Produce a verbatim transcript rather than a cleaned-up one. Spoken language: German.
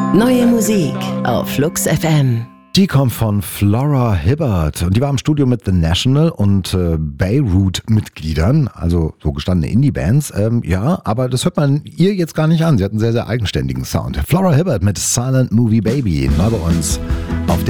Neue Musik auf Flux F M. Die kommt von Flora Hibbert und die war im Studio mit The National und äh, Beirut-Mitgliedern, also so gestandene Indie-Bands. Ähm, ja, aber das hört man ihr jetzt gar nicht an. Sie hat einen sehr, sehr eigenständigen Sound. Flora Hibbert mit Silent Movie Baby, neu bei uns auf der